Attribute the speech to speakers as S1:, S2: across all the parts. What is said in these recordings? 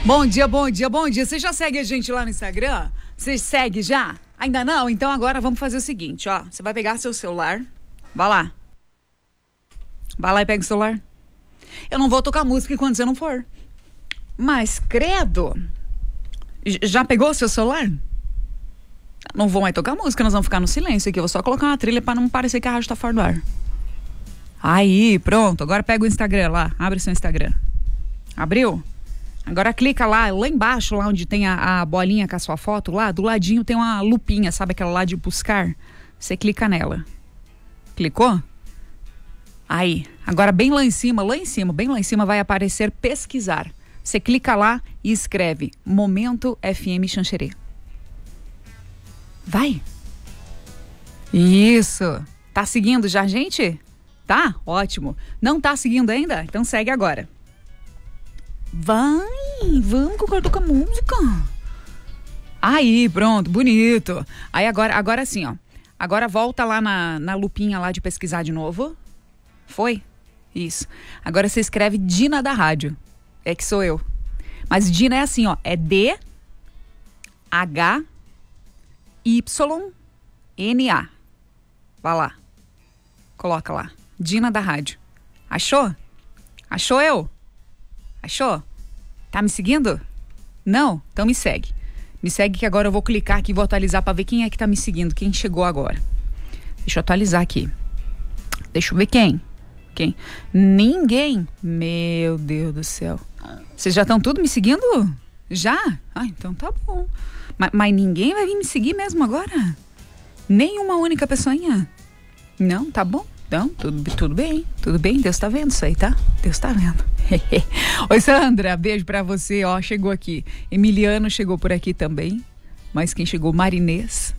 S1: Bom dia, bom dia, bom dia. Você já segue a gente lá no Instagram? Você segue já? Ainda não? Então agora vamos fazer o seguinte, ó. Você vai pegar seu celular. Vai lá. Vai lá e pega o celular. Eu não vou tocar música quando você não for. Mas, credo. Já pegou o seu celular? Não vou mais tocar música, nós vamos ficar no silêncio aqui. Eu vou só colocar uma trilha pra não parecer que a rádio tá fora do ar. Aí, pronto. Agora pega o Instagram lá. Abre seu Instagram. Abriu? Agora clica lá embaixo, lá onde tem a bolinha com a sua foto, lá do ladinho tem uma lupinha, sabe aquela lá de buscar? Você clica nela. Clicou? Aí, agora bem lá em cima, bem lá em cima vai aparecer pesquisar. Você clica lá e escreve Momento FM Xanxerê. Vai. Isso. Tá seguindo já, gente? Tá? Ótimo. Não tá seguindo ainda? Então segue agora. Vamos que eu quero tocar música. Aí, pronto, bonito. Aí agora sim, ó. Agora volta lá na lupinha lá de pesquisar de novo. Foi? Isso. Agora você escreve Dina da Rádio. É que sou eu. Mas Dina é assim, ó. É D-H-Y-N-A. Vai lá. Coloca lá. Dina da Rádio. Achou? Achou eu? Achou? Tá me seguindo? Não? Então me segue. Me segue que agora eu vou clicar aqui e vou atualizar pra ver quem é que tá me seguindo, quem chegou agora. Deixa eu atualizar aqui. Deixa eu ver quem. Quem? Ninguém. Meu Deus do céu. Vocês já estão tudo me seguindo? Já? Ah, então tá bom. Mas ninguém vai vir me seguir mesmo agora? Nenhuma única pessoinha? Não, tá bom. Então, tudo bem, Deus tá vendo isso aí, tá? Deus tá vendo. Oi, Sandra, beijo pra você, ó, chegou aqui. Emiliano chegou por aqui também, mas quem chegou? Marinês.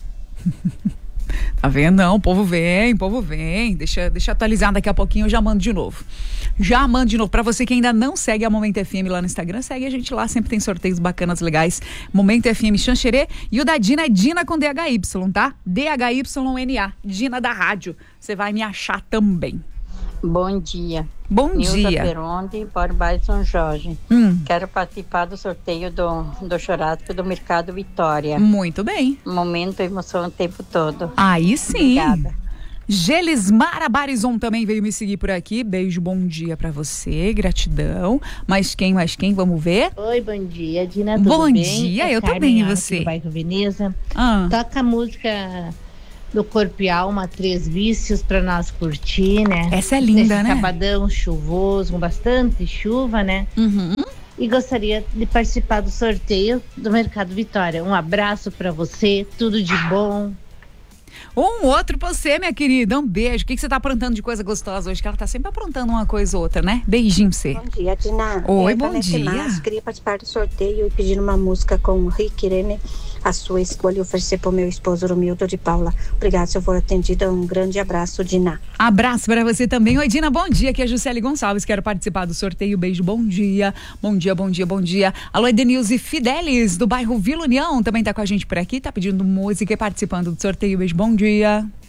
S1: Tá vendo? Não, o povo vem. Deixa atualizar, daqui a pouquinho eu já mando de novo. Pra você que ainda não segue a Momento FM lá no Instagram, segue a gente lá, sempre tem sorteios bacanas, legais. Momento FM Xanxerê. E o da Dina é Dina com DHY, tá? DHYNA, Dina da Rádio. Você vai me achar também.
S2: Bom dia.
S1: Bom
S2: Nilza
S1: dia.
S2: Peronde, Borba São Jorge. Quero participar do sorteio do churrasco do Mercado Vitória.
S1: Muito bem.
S2: Momento, emoção o tempo todo.
S1: Aí sim.
S2: Obrigada.
S1: Gelismara Barizon também veio me seguir por aqui. Beijo, bom dia pra você, gratidão. Mais quem? Vamos ver.
S3: Oi, bom dia, Dina, tudo
S1: bom
S3: bem?
S1: Dia, eu tô
S3: Carmen
S1: bem, e
S3: Alves,
S1: você?
S3: do bairro Veneza. Toca a música do Corpo e Alma, 3 Vícios, pra nós curtir, né?
S1: Essa é linda,
S3: nesse
S1: né?
S3: Sabadão chuvoso, com bastante chuva, né? E gostaria de participar do sorteio do Mercado Vitória. Um abraço pra você, tudo de bom.
S1: Um outro pra você, minha querida. Um beijo. O que você tá aprontando de coisa gostosa hoje? Que ela tá sempre aprontando uma coisa ou outra, né? Beijinho pra você.
S4: Bom dia, Dina.
S1: Oi, bom dia.
S4: Mas queria participar do sorteio e pedir uma música com o Rick Irene, a sua escolha, e oferecer pro meu esposo Romildo de Paula. Obrigada, se eu for atendida. Um grande abraço, Dina.
S1: Abraço pra você também. Oi, Dina, bom dia. Aqui é a Juscelie Gonçalves. Quero participar do sorteio. Beijo, bom dia. Bom dia, bom dia, bom dia. Alô, Edenilze Fidelis, do bairro Vila União. Também tá com a gente por aqui. Tá pedindo música e participando do sorteio. Beijo, bom dia.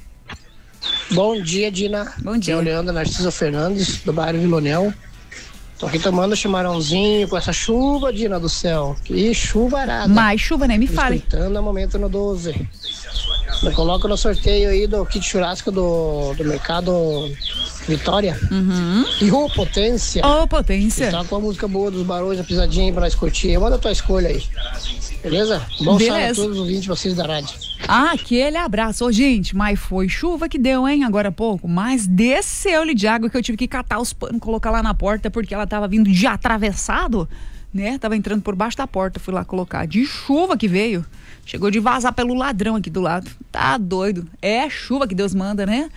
S5: Bom dia, Dina.
S1: Bom dia.
S5: Eu, Leandro Narciso Fernandes, do bairro Vila União. Tô aqui tomando chimarrãozinho com essa chuva, Dina do céu. Que chuvarada.
S1: Mais chuva, né? Me fale.
S5: Escutando a momento no 12. Me coloca no sorteio aí do kit churrasco do Mercado Vitória. E o Potência.
S1: Potência.
S5: Tá com a música boa dos Barões, a pisadinha pra nós curtir. Manda a tua escolha aí. Beleza? Bom sábado a todos os ouvintes de vocês da rádio.
S1: Aquele abraço. Ô, gente, mas foi chuva que deu, hein? Agora há pouco. Mas desceu-lhe de água que eu tive que catar os panos, colocar lá na porta, porque ela tava vindo de atravessado, né? Tava entrando por baixo da porta. Fui lá colocar. De chuva que veio. Chegou de vazar pelo ladrão aqui do lado. Tá doido. É chuva que Deus manda, né?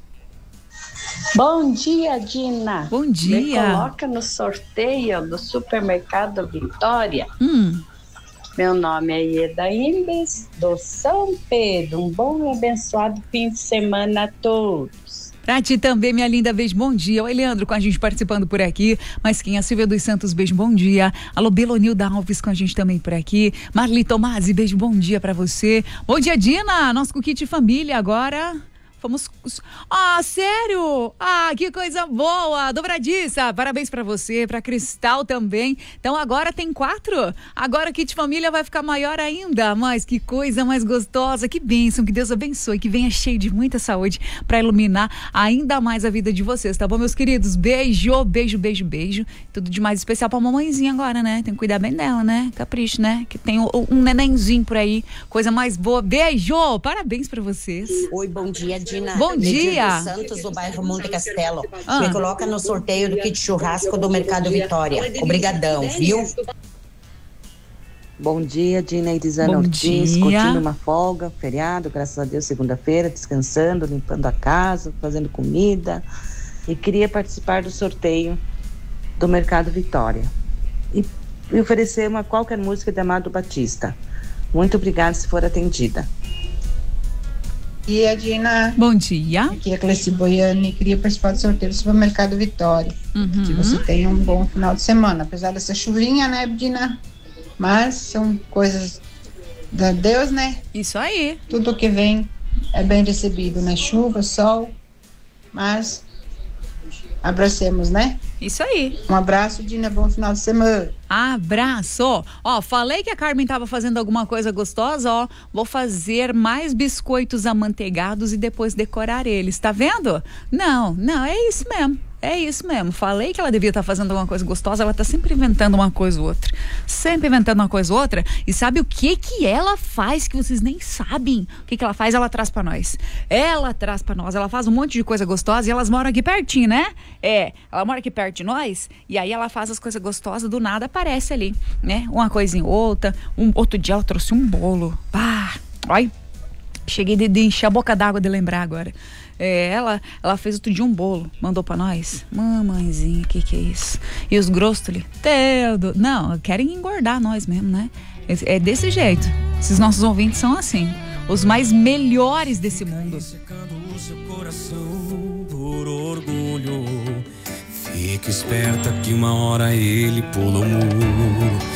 S6: Bom dia, Dina.
S1: Bom dia.
S6: Me coloca no sorteio do Supermercado Vitória. Meu nome é Ieda Imbes, do São Pedro. Um bom e abençoado fim de semana a todos.
S1: Pra ti também, minha linda, beijo, bom dia. Oi, Leandro, com a gente participando por aqui. Mas quem é? Silvia dos Santos, beijo, bom dia. Alô, Belonilda Alves com a gente também por aqui. Marli Tomasi, beijo, bom dia pra você. Bom dia, Dina, nosso kit família agora. Fomos... Ah, sério? Ah, que coisa boa! Dobradiça, parabéns pra você, pra Cristal também. Então agora tem 4? Agora o Kit Família vai ficar maior ainda. Mas que coisa mais gostosa, que bênção, que Deus abençoe, que venha cheio de muita saúde pra iluminar ainda mais a vida de vocês, tá bom, meus queridos? Beijo, beijo, beijo, beijo. Tudo de mais especial pra mamãezinha agora, né? Tem que cuidar bem dela, né? Capricho, né? Que tem um nenenzinho por aí, coisa mais boa. Beijo! Parabéns pra vocês.
S7: Oi, bom dia, Dina.
S1: Bom dia.
S7: Santos, do bairro Monte Castelo. Me coloca no sorteio do kit churrasco do Mercado Vitória. Obrigadão, viu?
S8: Bom dia, Dina e Dizana Ortiz, curtindo uma folga, feriado, graças a Deus, segunda-feira, descansando, limpando a casa, fazendo comida. E queria participar do sorteio do Mercado Vitória. E oferecer qualquer música de Amado Batista. Muito obrigada se for atendida.
S9: Bom dia, Dina.
S1: Bom dia.
S9: Aqui é a Cleci Boiani, queria participar do sorteio do Supermercado Vitória. Que você tenha um bom final de semana, apesar dessa chuvinha, né, Dina? Mas são coisas de Deus, né?
S1: Isso aí.
S9: Tudo que vem é bem recebido, né? Chuva, sol, mas abracemos, né?
S1: Isso aí.
S9: Um abraço, Dina, bom final de semana.
S1: Abraço. Ó, falei que a Carmen tava fazendo alguma coisa gostosa, ó. Vou fazer mais biscoitos amanteigados e depois decorar eles, tá vendo? Não, é isso mesmo. É isso mesmo, falei que ela devia estar fazendo alguma coisa gostosa, ela tá sempre inventando uma coisa ou outra. Sempre inventando uma coisa ou outra. E sabe o que ela faz que vocês nem sabem? O que ela faz? Ela traz pra nós. Ela traz pra nós, ela faz um monte de coisa gostosa e elas moram aqui pertinho, né? Ela mora aqui perto de nós e aí ela faz as coisas gostosas, do nada aparece ali, né? Uma coisinha ou outra. Outro dia ela trouxe um bolo. Olha, cheguei de encher a boca d'água de lembrar agora. Ela fez outro dia um bolo, mandou pra nós. Mamãezinha, que é isso? E os Grostoli? Não, querem engordar nós mesmo, né? É desse jeito. Esses nossos ouvintes são assim, os mais melhores desse mundo.
S10: O seu coração por orgulho. Fique esperta que uma hora ele pula o muro.